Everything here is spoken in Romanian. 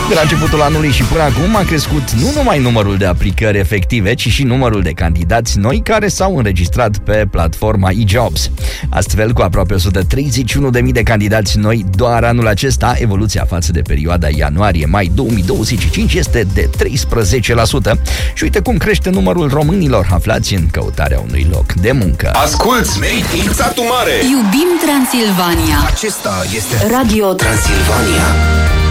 De la începutul anului și până acum a crescut nu numai numărul de aplicări efective, ci și numărul de candidați noi care s-au înregistrat pe platforma eJobs. Astfel, cu aproape 131.000 de candidați noi doar anul acesta, evoluția față de perioada ianuarie-mai 2025 este de 13%. Și uite cum crește numărul românilor aflați în căutarea unui loc de muncă. Asculți Made in Satu Mare. Iubim Transilvania. Acesta este Radio Transilvania.